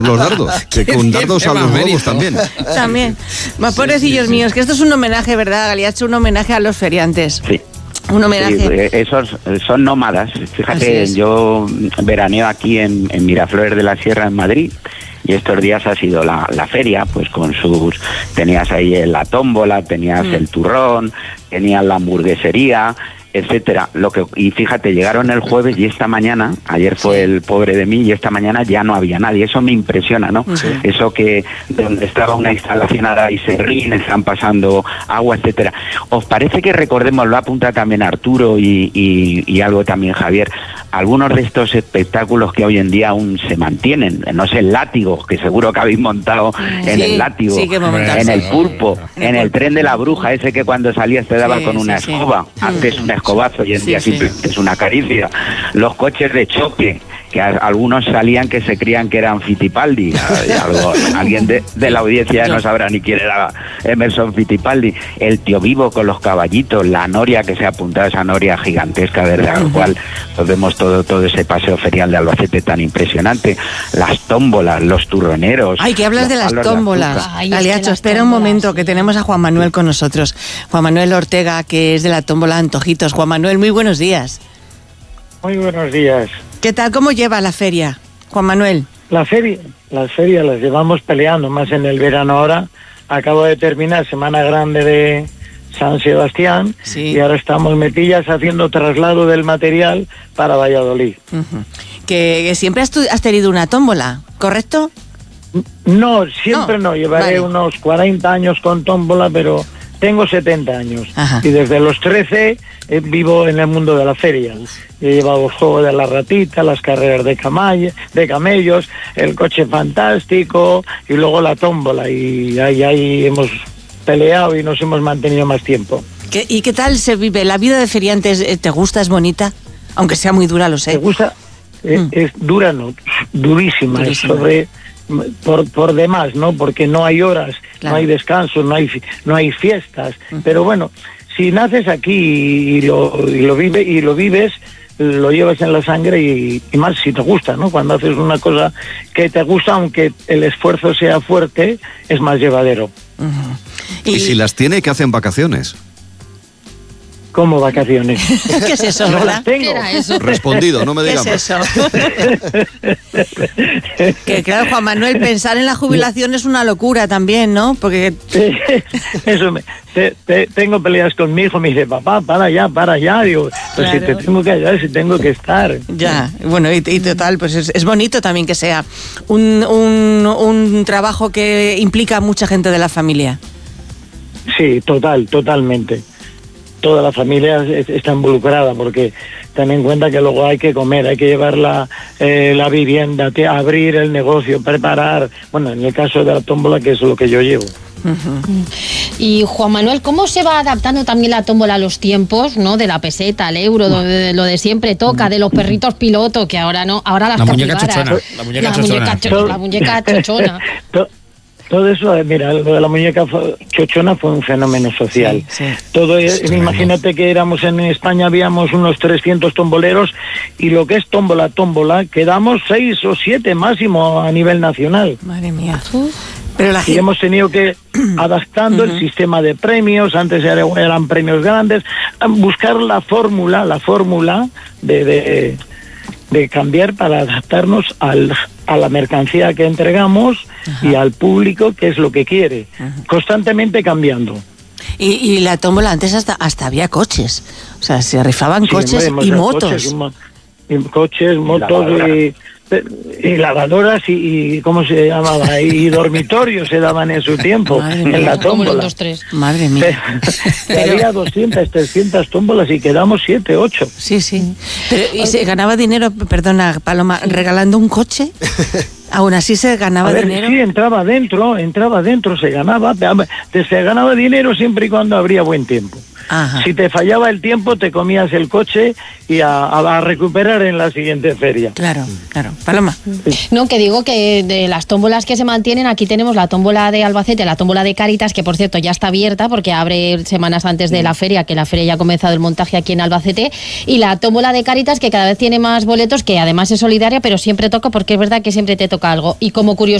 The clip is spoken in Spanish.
los dardos, que con dardos a los globos también. También. Pobrecillos míos, que esto es un homenaje, ¿verdad, Galiacho? Un homenaje a los feriantes. Sí. Un homenaje. Sí, esos son nómadas. Fíjate, yo veraneo aquí en Miraflores de la Sierra, en Madrid, y estos días ha sido la feria, pues con tenías ahí la tómbola, tenías el turrón, tenías la hamburguesería, etcétera. Y fíjate, llegaron el jueves y esta mañana, ayer fue el pobre de mí, y esta mañana ya no había nadie. Eso me impresiona, ¿no? Sí. Eso que donde estaba una instalación ahora hay serrín, están pasando agua, etcétera. ¿Os parece que recordemos, lo apunta también Arturo y algo también Javier, algunos de estos espectáculos que hoy en día aún se mantienen? No sé, el látigo, que seguro que habéis montado en el látigo, en el pulpo, en el tren de la bruja, ese que cuando salías te daba con una escoba, antes una escobazo, hoy en día simplemente es una caricia. Los coches de choque, que algunos salían que se creían que eran Fittipaldi. Alguien de la audiencia no sabrá ni quién era Emerson Fittipaldi. El tío vivo con los caballitos, la noria que se ha apuntado, esa noria gigantesca, desde la cual pues vemos todo ese paseo ferial de Albacete tan impresionante. Las tómbolas, los turroneros. Ay, que hablas de las tómbolas. Galiacho, espera un momento, que tenemos a Juan Manuel con nosotros. Juan Manuel Ortega, que es de la tómbola Antojitos. Juan Manuel, muy buenos días. Muy buenos días. ¿Qué tal? ¿Cómo lleva la feria, Juan Manuel? Las ferias las llevamos peleando, más en el verano ahora. Acabo de terminar Semana Grande de San Sebastián y ahora estamos metillas haciendo traslado del material para Valladolid. Que siempre has tenido una tómbola, ¿correcto? No, siempre no. Llevaré unos 40 años con tómbola, pero tengo 70 años. Y desde los 13 vivo en el mundo de la feria. He llevado el juego de la ratita, las carreras de camellos, el coche fantástico y luego la tómbola. Y ahí hemos peleado y nos hemos mantenido más tiempo. ¿Y qué tal se vive? ¿La vida de feriantes te gusta, es bonita? Aunque sea muy dura, lo sé. ¿Te gusta? Es dura, no, durísima. Es por demás, ¿no? Porque no hay horas, no hay descanso, no hay fiestas. Pero bueno, si naces aquí y lo vives, lo llevas en la sangre y más si te gusta, ¿no? Cuando haces una cosa que te gusta, aunque el esfuerzo sea fuerte, es más llevadero. Y si las tiene, ¿qué hacen vacaciones? ¿Cómo vacaciones? ¿Qué es eso, no las tengo. ¿Qué era eso? Respondido, no me digas. ¿Qué es eso? Que claro, Juan Manuel, pensar en la jubilación es una locura también, ¿no? Porque eso tengo peleas con mi hijo, me dice, papá, para ya, digo, pues claro. Si te tengo que ayudar, si tengo que estar. Ya, bueno, y total, pues es bonito también que sea un trabajo que implica a mucha gente de la familia. Sí, totalmente. Toda la familia está involucrada, porque ten en cuenta que luego hay que comer, hay que llevar la vivienda, abrir el negocio, preparar, bueno, en el caso de la tómbola, que es lo que yo llevo. Y Juan Manuel, ¿cómo se va adaptando también la tómbola a los tiempos, ¿no? De la peseta, al euro, lo de siempre toca, de los perritos piloto, que ahora no, ahora las capibaras. La muñeca chochona. Todo eso, mira, lo de la muñeca chochona fue un fenómeno social. Sí. Todo, imagínate que en España habíamos unos 300 tomboleros y lo que es tómbola, quedamos 6 o 7 máximo a nivel nacional. Madre mía. Pero y hemos tenido que adaptando el sistema de premios, antes eran premios grandes, buscar la fórmula de cambiar para adaptarnos a la mercancía que entregamos y al público, que es lo que quiere, constantemente cambiando. Y la tómbola antes hasta había coches, o sea, se rifaban coches y motos. Coches, motos y lavadoras y ¿cómo se llamaba? Y dormitorios se daban en su tiempo, en la tómbola. Madre mía. Había 200, 300 tómbolas y quedamos 7, 8. Sí. Pero, ¿y se ganaba dinero, perdona, Paloma, regalando un coche? Aún así se ganaba dinero. Sí, entraba dentro, se ganaba dinero siempre y cuando habría buen tiempo. Ajá. Si te fallaba el tiempo, te comías el coche y a recuperar en la siguiente feria. Claro. Paloma. No, que digo que de las tómbolas que se mantienen, aquí tenemos la tómbola de Albacete, la tómbola de Cáritas, que por cierto ya está abierta porque abre semanas antes de la feria, que la feria ya ha comenzado el montaje aquí en Albacete, y la tómbola de Cáritas, que cada vez tiene más boletos, que además es solidaria, pero siempre toca, porque es verdad que siempre te toca toca algo. Y como curiosidad,